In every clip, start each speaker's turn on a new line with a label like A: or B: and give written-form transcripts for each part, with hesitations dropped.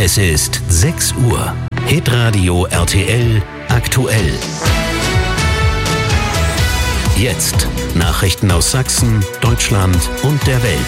A: Es ist 6 Uhr. Hitradio RTL aktuell. Jetzt Nachrichten aus Sachsen, Deutschland und der Welt.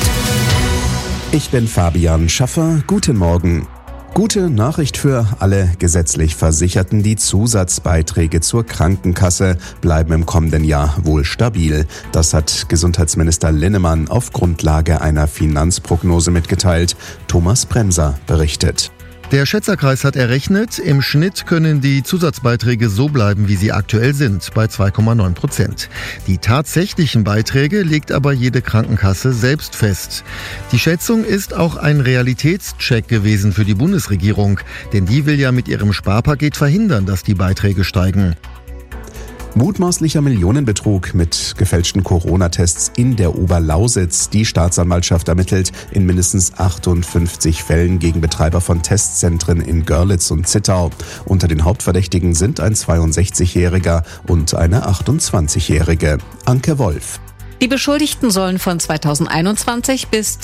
B: Ich bin Fabian Schaffer. Guten Morgen. Gute Nachricht für alle gesetzlich Versicherten. Die Zusatzbeiträge zur Krankenkasse bleiben im kommenden Jahr wohl stabil. Das hat Gesundheitsminister Linnemann auf Grundlage einer Finanzprognose mitgeteilt. Thomas Bremser berichtet.
C: Der Schätzerkreis hat errechnet, im Schnitt können die Zusatzbeiträge so bleiben, wie sie aktuell sind, bei 2,9%. Die tatsächlichen Beiträge legt aber jede Krankenkasse selbst fest. Die Schätzung ist auch ein Realitätscheck gewesen für die Bundesregierung, denn die will ja mit ihrem Sparpaket verhindern, dass die Beiträge steigen.
B: Mutmaßlicher Millionenbetrug mit gefälschten Corona-Tests in der Oberlausitz. Die Staatsanwaltschaft ermittelt in mindestens 58 Fällen gegen Betreiber von Testzentren in Görlitz und Zittau. Unter den Hauptverdächtigen sind ein 62-Jähriger und eine 28-Jährige. Anke Wolf.
D: Die Beschuldigten sollen von 2021 bis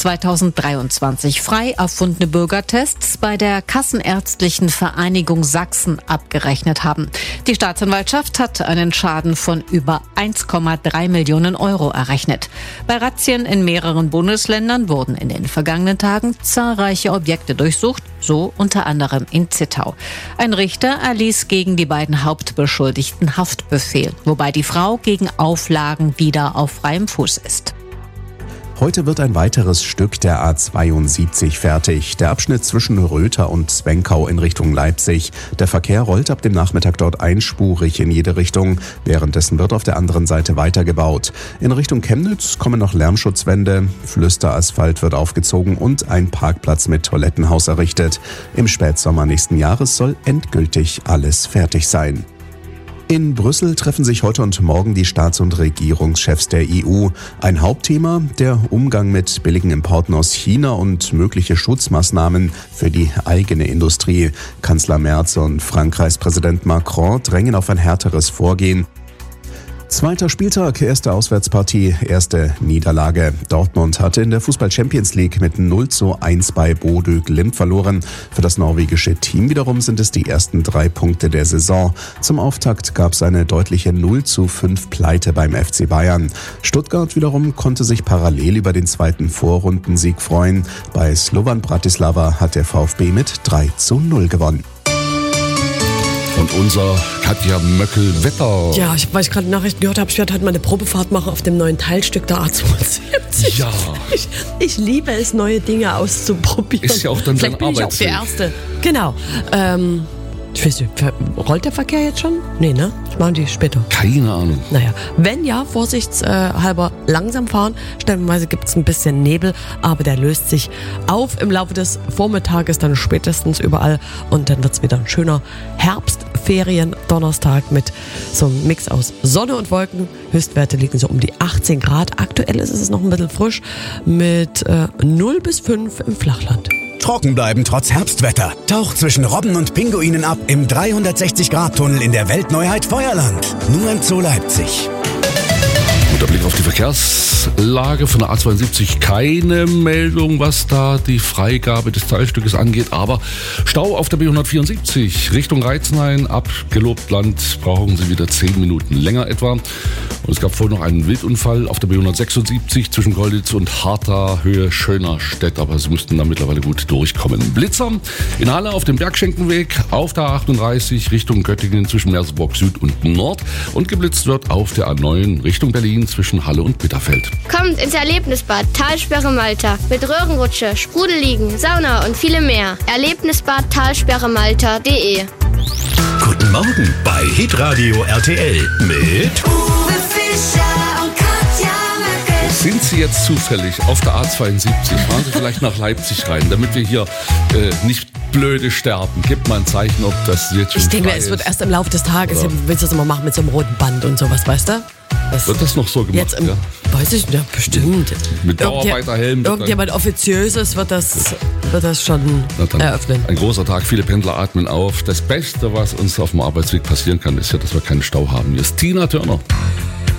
D: 2023 frei erfundene Bürgertests bei der Kassenärztlichen Vereinigung Sachsen abgerechnet haben. Die Staatsanwaltschaft hat einen Schaden von über 1,3 Millionen Euro errechnet. Bei Razzien in mehreren Bundesländern wurden in den vergangenen Tagen zahlreiche Objekte durchsucht, so unter anderem in Zittau. Ein Richter erließ gegen die beiden Hauptbeschuldigten Haftbefehl, wobei die Frau gegen Auflagen wieder auf freiem Fuß ist.
B: Heute wird ein weiteres Stück der A72 fertig. Der Abschnitt zwischen Röther und Zwenkau in Richtung Leipzig. Der Verkehr rollt ab dem Nachmittag dort einspurig in jede Richtung. Währenddessen wird auf der anderen Seite weitergebaut. In Richtung Chemnitz kommen noch Lärmschutzwände, Flüsterasphalt wird aufgezogen und ein Parkplatz mit Toilettenhaus errichtet. Im Spätsommer nächsten Jahres soll endgültig alles fertig sein. In Brüssel treffen sich heute und morgen die Staats- und Regierungschefs der EU. Ein Hauptthema, der Umgang mit billigen Importen aus China und mögliche Schutzmaßnahmen für die eigene Industrie. Kanzler Merz und Frankreichs Präsident Macron drängen auf ein härteres Vorgehen. Zweiter Spieltag, erste Auswärtspartie, erste Niederlage. Dortmund hatte in der Fußball-Champions League mit 0:1 bei Bodø Glimt verloren. Für das norwegische Team wiederum sind es die ersten 3 Punkte der Saison. Zum Auftakt gab es eine deutliche 0:5 Pleite beim FC Bayern. Stuttgart wiederum konnte sich parallel über den zweiten Vorrundensieg freuen. Bei Slovan Bratislava hat der VfB mit 3:0 gewonnen.
E: Und unser Katja Möckel-Wetter.
F: Ja, weil ich gerade Nachrichten gehört habe, ich werde heute mal eine Probefahrt machen auf dem neuen Teilstück der A72.
E: Ja.
F: Ich liebe es, neue Dinge auszuprobieren.
E: Ist ja auch dann
F: Vielleicht
E: dein
F: bin ich auch der
E: Arbeitsweg.
F: Erste. Genau. Ich weiß nicht, rollt der Verkehr jetzt schon? Nee, ne? Ich mache die später.
E: Keine Ahnung.
F: Naja, wenn ja, vorsichtshalber langsam fahren. Stellenweise gibt es ein bisschen Nebel, aber der löst sich auf im Laufe des Vormittages, dann spätestens überall. Und dann wird es wieder ein schöner Herbstferien-Donnerstag mit so einem Mix aus Sonne und Wolken. Höchstwerte liegen so um die 18 Grad. Aktuell ist es noch ein bisschen frisch mit 0 bis 5 im Flachland.
G: Trocken bleiben trotz Herbstwetter. Taucht zwischen Robben und Pinguinen ab im 360-Grad-Tunnel in der Weltneuheit Feuerland. Nur im Zoo Leipzig.
E: Guter Blick auf die Verkehrslage von der A72. Keine Meldung, was da die Freigabe des Teilstückes angeht. Aber Stau auf der B174 Richtung Reizenhain ab Gelobtland brauchen Sie wieder 10 Minuten länger etwa. Und es gab vorhin noch einen Wildunfall auf der B176 zwischen Golditz und Hartha, Höhe Schönerstedt. Aber Sie müssten da mittlerweile gut durchkommen. Blitzer in Halle auf dem Bergschenkenweg auf der A38 Richtung Göttingen zwischen Merseburg Süd und Nord. Und geblitzt wird auf der A9 Richtung Berlin zwischen Halle und Bitterfeld.
H: Kommt ins Erlebnisbad Talsperre Malta mit Röhrenrutsche, Sprudelliegen, Sauna und vielem mehr. Erlebnisbad talsperremalta.de.
A: Guten Morgen bei Hitradio RTL mit
I: Uwe Fischer und Katja Möckel.
E: Sind Sie jetzt zufällig auf der A72? Fahren Sie vielleicht nach Leipzig rein, damit wir hier nicht blöde sterben. Gibt mal ein Zeichen, ob das jetzt schon
F: Ich denke,
E: frei
F: es wird
E: ist.
F: erst im Laufe des Tages. Ja. Willst du das immer machen mit so einem roten Band und sowas, weißt du?
E: Wird das noch so gemacht?
F: Jetzt im,
E: ja?
F: Weiß ich nicht, ja, bestimmt.
E: Mit Bauarbeiterhelm.
F: Irgendjemand Offiziöses wird das schon eröffnen.
E: Ein großer Tag, viele Pendler atmen auf. Das Beste, was uns auf dem Arbeitsweg passieren kann, ist ja, dass wir keinen Stau haben. Hier ist Tina Turner.